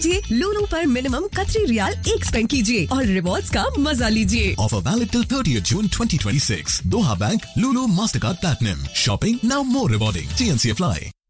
लूलू पर मिनिमम कतरी रियाल 1 स्पेंड कीजिए और रिवॉर्ड्स का मजा लीजिए। Offer valid till 30th June 2026. Doha Bank, Lulu Mastercard Platinum. Shopping now more rewarding. TNC apply.